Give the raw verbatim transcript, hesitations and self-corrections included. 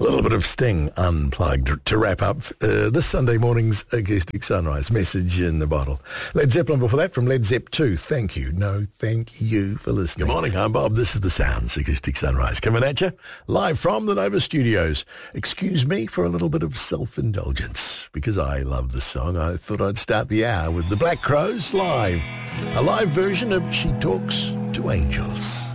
little bit of Sting Unplugged to wrap up uh, this Sunday morning's Acoustic Sunrise. Message in the bottle. Led Zeppelin before that from Led Zepp two. Thank you. No, thank you for listening. Good morning, I'm Bob. This is The Sounds, Acoustic Sunrise. Coming at you live from the Nova Studios. Excuse me for a little bit of self-indulgence. Because I love the song, I thought I'd start the hour with the Black Crowes live. A live version of She Talks to Angels.